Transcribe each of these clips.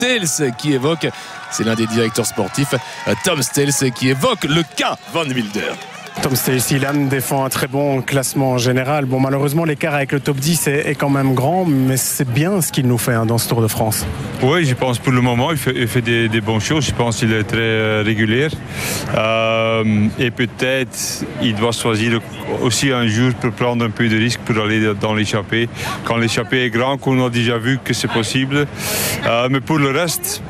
Stels qui évoque, c'est l'un des directeurs sportifs, Tom Stels, qui évoque le cas Van Wilder. Tom Stacey, Ilan défend un très bon classement en général. Bon, malheureusement, l'écart avec le top 10 est quand même grand, mais c'est bien ce qu'il nous fait dans ce Tour de France. Oui, je pense pour le moment, il fait des bonnes choses. Je pense qu'il est très régulier. Et peut-être, il doit choisir aussi un jour pour prendre un peu de risque pour aller dans l'échappée. Quand l'échappée est grand, qu'on a déjà vu que c'est possible. Mais pour le reste,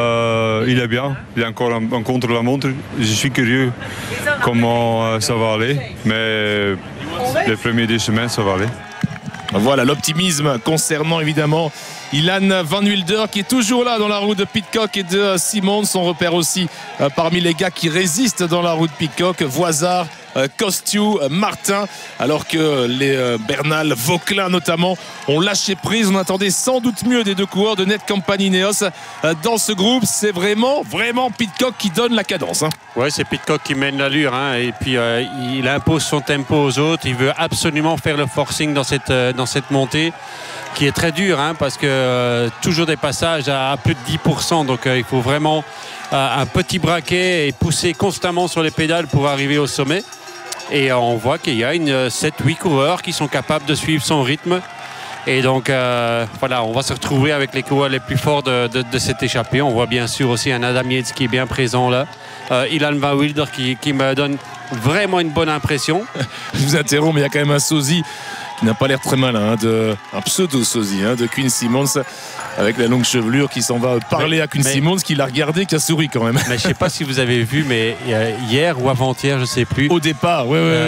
il est bien. Il est encore en contre-la-montre. Je suis curieux comment ça va aller, mais les premières 2 semaines, ça va aller. Voilà l'optimisme concernant évidemment Ilan Van Wilder qui est toujours là dans la roue de Pidcock et de Simmons. On repère aussi parmi les gars qui résistent dans la roue de Pidcock, Voisard, Kostju, Martin, alors que les Bernal, Vauquelin notamment ont lâché prise. On attendait sans doute mieux des 2 coureurs de Netcampany Ineos dans ce groupe. C'est vraiment Pidcock qui donne la cadence. Ouais, c'est Pidcock qui mène l'allure, et puis il impose son tempo aux autres. Il veut absolument faire le forcing dans cette montée qui est très dure, parce que toujours des passages à plus de 10%, donc il faut vraiment un petit braquet et pousser constamment sur les pédales pour arriver au sommet. Et on voit qu'il y a 7-8 coureurs qui sont capables de suivre son rythme. Et donc voilà, on va se retrouver avec les coureurs les plus forts de cette échappée. On voit bien sûr aussi un Adam Yates qui est bien présent là. Ilan Van Wilder qui me donne vraiment une bonne impression. Je vous interromps, mais il y a quand même un sosie qui n'a pas l'air très malin, un pseudo-sosie de Quinn Simmons avec la longue chevelure qui s'en va parler à Quinn Simmons, qui l'a regardé, qui a souri quand même. Mais je ne sais pas si vous avez vu, mais hier ou avant-hier, je ne sais plus. Au départ,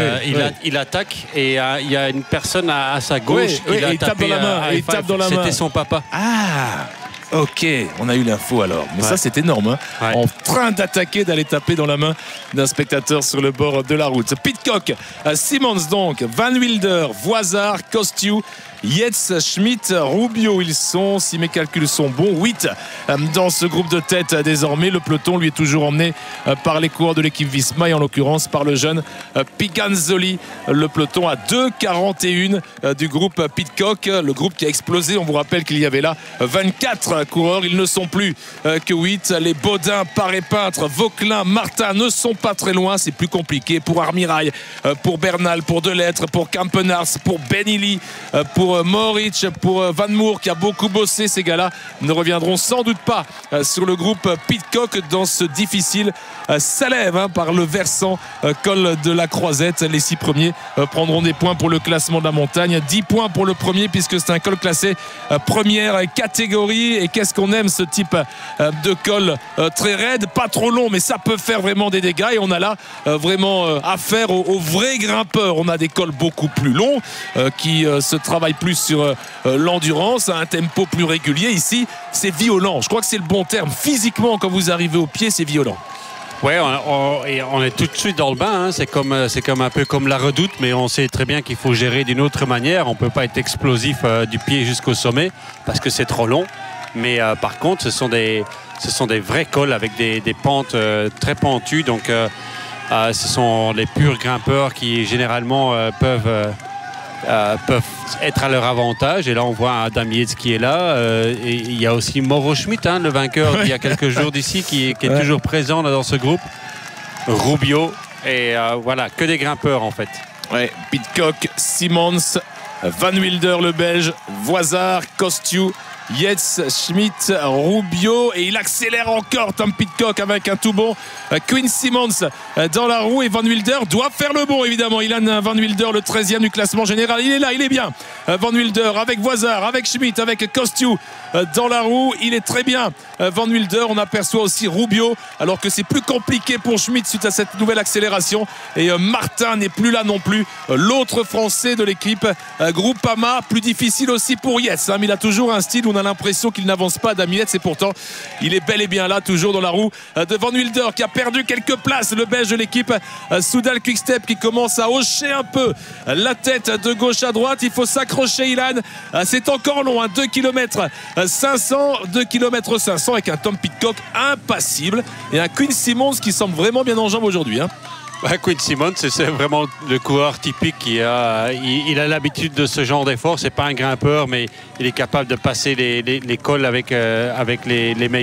il attaque et il y a une personne à sa gauche il tape dans la main. C'était son papa. Ah, ok, on a eu l'info alors. Mais ça, c'est énorme. En train d'attaquer, d'aller taper dans la main d'un spectateur sur le bord de la route. Pidcock, Simmons donc, Van Wilder, Voisard, Kostju, Yates, Schmidt, Rubio, ils sont, si mes calculs sont bons, 8 dans ce groupe de tête désormais. Le peloton lui est toujours emmené par les coureurs de l'équipe Visma et en l'occurrence par le jeune Piganzoli. Le peloton à 2,41 du groupe Pidcock, le groupe qui a explosé. On vous rappelle qu'il y avait là 24 coureurs, ils ne sont plus que 8. Les Baudin, Paré-Peintre, Vauquelin, Martin ne sont pas très loin. C'est plus compliqué pour Armirail, pour Bernal, pour Delettre, pour Campenars, pour Benilly, pour Mohoric, pour Van Moer qui a beaucoup bossé. Ces gars-là ne reviendront sans doute pas sur le groupe Pidcock dans ce difficile Salève par le versant col de la Croisette. Les 6 premiers prendront des points pour le classement de la montagne, 10 points pour le premier puisque c'est un col classé première catégorie. Et qu'est-ce qu'on aime ce type de col très raide, pas trop long, mais ça peut faire vraiment des dégâts. Et on a là vraiment affaire aux vrais grimpeurs. On a des cols beaucoup plus longs qui se travaillent plus sur l'endurance, à un tempo plus régulier. Ici, c'est violent. Je crois que c'est le bon terme. Physiquement, quand vous arrivez au pied, c'est violent. Ouais, on est tout de suite dans le bain. C'est comme un peu comme la Redoute, mais on sait très bien qu'il faut gérer d'une autre manière. On ne peut pas être explosif du pied jusqu'au sommet parce que c'est trop long. Mais par contre, ce sont des vrais cols avec des pentes très pentues. Donc, ce sont les purs grimpeurs qui généralement peuvent être à leur avantage. Et là on voit Adam Yates qui est là, et il y a aussi Mauro Schmidt, le vainqueur d'il y a quelques jours d'ici, qui est toujours présent là, dans ce groupe. Rubio, et voilà, que des grimpeurs en fait. Pidcock, Simmons, Van Wilder le Belge, Voisard, Kostju, Yates, Schmidt, Rubio, et il accélère encore Tom Pidcock avec un tout bon Quinn Simmons dans la roue, et Van Wilder doit faire le bon évidemment. Ilan Van Wilder, le 13e du classement général, il est là, il est bien. Van Wilder avec Voisard, avec Schmidt, avec Kostju dans la roue, il est très bien. Van Wilder, on aperçoit aussi Rubio alors que c'est plus compliqué pour Schmidt suite à cette nouvelle accélération, et Martin n'est plus là non plus, l'autre français de l'équipe Groupama. Plus difficile aussi pour Yates, mais il a toujours un style où on a l'impression qu'il n'avance pas, Adam Yates, et pourtant il est bel et bien là, toujours dans la roue de Van Wilder qui a perdu quelques places. Le Belge de l'équipe Soudal Quickstep qui commence à hocher un peu la tête de gauche à droite. Il faut s'accrocher, Ilan, c'est encore long, 2 km 500, 2 km 500 avec un Tom Pidcock impassible et un Quinn Simmons qui semble vraiment bien en jambes aujourd'hui. Quinn Simmons, c'est vraiment le coureur typique il a l'habitude de ce genre d'effort. C'est pas un grimpeur, mais il est capable de passer les cols avec les meilleurs.